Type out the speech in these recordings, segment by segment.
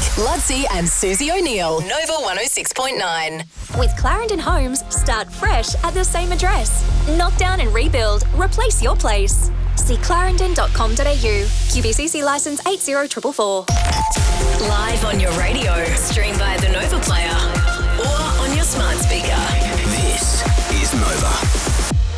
Lutzi and Susie O'Neill. Nova 106.9. With Clarendon Homes, start fresh at the same address. Knock down and rebuild. Replace your place. See clarendon.com.au. QBCC licence 80444. Live on your radio. Stream via the Nova Player or on your smart speaker. This is Nova.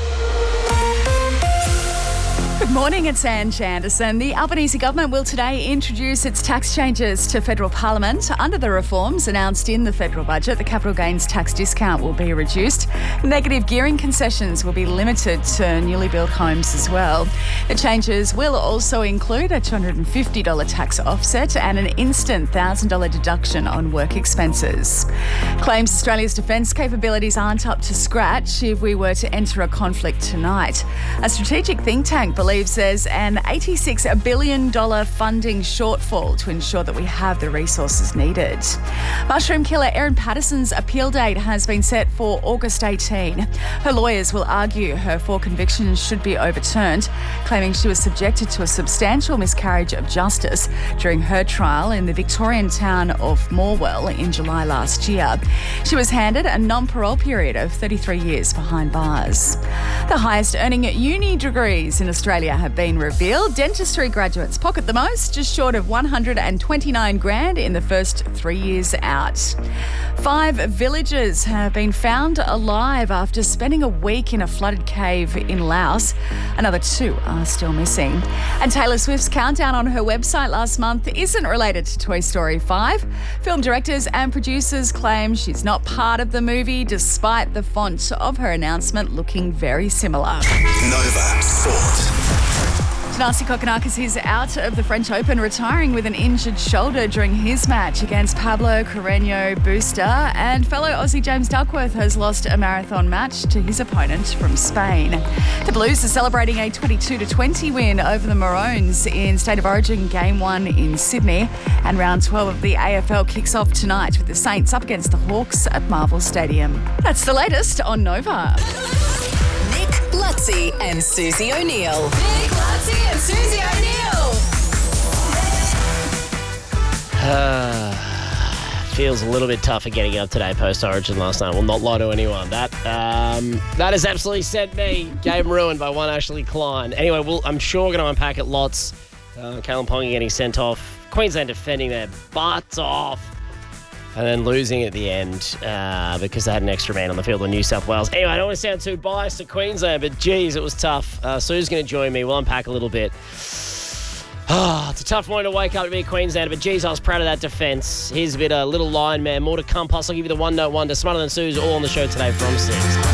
Good morning, it's Ange Anderson. The Albanese government will today introduce its tax changes to federal parliament. Under the reforms announced in the federal budget, the capital gains tax discount will be reduced. Negative gearing concessions will be limited to newly built homes as well. The changes will also include a $250 tax offset and an instant $1,000 deduction on work expenses. Claims Australia's defence capabilities aren't up to scratch if we were to enter a conflict tonight. A strategic think tank believes there's an $86 billion funding shortfall to ensure that we have the resources needed. Mushroom killer Erin Patterson's appeal date has been set for August 18. Her lawyers will argue her 4 convictions should be overturned, claiming she was subjected to a substantial miscarriage of justice during her trial in the Victorian town of Morwell in July last year. She was handed a non-parole period of 33 years behind bars. The highest earning uni degrees in Australia have been revealed. Dentistry graduates pocket the most, just short of $129,000 in the first 3 years out. 5 villagers have been found alive after spending a week in a flooded cave in Laos. Another 2 are still missing. And Taylor Swift's countdown on her website last month isn't related to Toy Story 5. Film directors and producers claim she's not part of the movie, despite the font of her announcement looking very similar. Nova Sport. Thanasi Kokkinakis is out of the French Open, retiring with an injured shoulder during his match against Pablo Carreño Busta, and fellow Aussie James Duckworth has lost a marathon match to his opponent from Spain. The Blues are celebrating a 22-20 win over the Maroons in State of Origin Game 1 in Sydney, and round 12 of the AFL kicks off tonight with the Saints up against the Hawks at Marvel Stadium. That's the latest on Nova. Nick Lutzi and Susie O'Neill. Nick Lutzi and Susie O'Neill. Feels a little bit tougher getting up today post-Origin last night. Will not lie to anyone. That has absolutely sent me game ruined by one Ashley Klein. Anyway, I'm sure we're going to unpack it lots. Kalen Ponga getting sent off. Queensland defending their butts off. And then losing at the end because they had an extra man on the field in New South Wales. Anyway, I don't want to sound too biased to Queensland, but geez, it was tough. Sue's going to join me. We'll unpack a little bit. It's a tough morning to wake up to be a Queenslander, but geez, I was proud of that defence. Here's a bit of Little Lion Man. More to come. Plus, I'll give you the one-note wonder. Smarter Than Sue's all on the show today from 6.